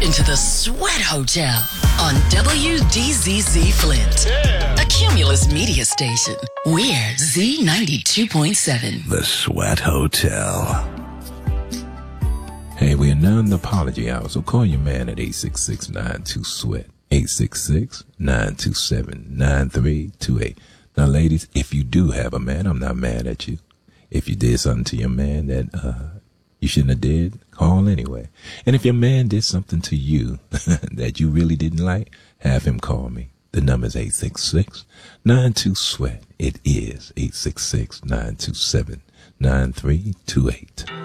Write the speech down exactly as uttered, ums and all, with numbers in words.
into the Sweat Hotel on W D Z Z Flint, yeah. A Cumulus media station. We're Z ninety-two point seven. The Sweat Hotel. Hey, we are now in the apology hour, so call your man at eight six six, nine two, SWEAT, eight six six, nine two seven, nine three two eight. Now, ladies, if you do have a man, I'm not mad at you. If you did something to your man that uh, you shouldn't have did, call anyway. And if your man did something to you that you really didn't like, have him call me. The number is eight six six, nine two, SWEAT. It is eight six six, nine two seven, nine three two eight.